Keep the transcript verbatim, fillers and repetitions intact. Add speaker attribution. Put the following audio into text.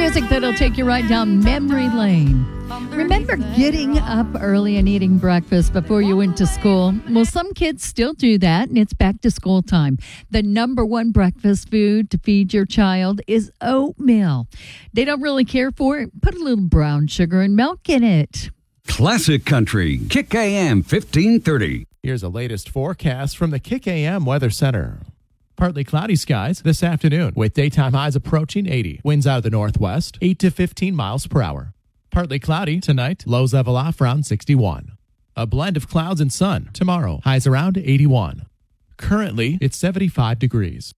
Speaker 1: Music that'll take you right down memory lane. Remember getting up early and eating breakfast before you went to school? Well, some kids still do that, and it's back to school time. The number one breakfast food to feed your child is oatmeal. They don't really care for it. Put a little brown sugar and milk in it.
Speaker 2: Classic Country, Kick A M fifteen thirty.
Speaker 3: Here's the latest forecast from the Kick A M Weather Center. Partly cloudy skies this afternoon with daytime highs approaching eighty. Winds out of the northwest, eight to fifteen miles per hour. Partly cloudy tonight, lows level off around sixty-one. A blend of clouds and sun tomorrow, highs around eighty-one. Currently, it's seventy-five degrees.